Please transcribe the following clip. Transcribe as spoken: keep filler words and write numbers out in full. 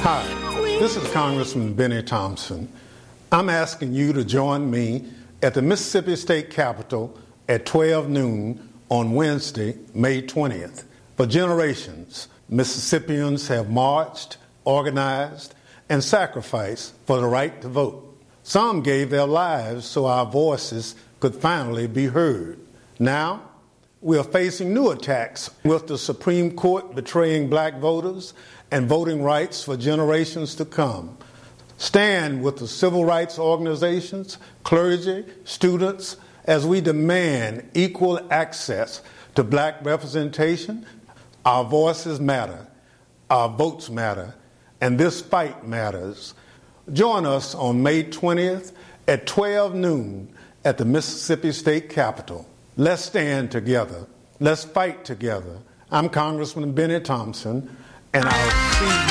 Hi, this is Congressman Benny Thompson. I'm asking you to join me at the Mississippi State Capitol at twelve noon on Wednesday, May twentieth. For generations, Mississippians have marched, organized, and sacrificed for the right to vote. Some gave their lives so our voices could finally be heard. Now, we are facing new attacks with the Supreme Court betraying black voters and voting rights for generations to come. Stand with the civil rights organizations, clergy, students, as we demand equal access to black representation. Our voices matter, our votes matter, and this fight matters. Join us on May twentieth at twelve noon at the Mississippi State Capitol. Let's stand together. Let's fight together. I'm Congressman Benny Thompson, and I'll see you.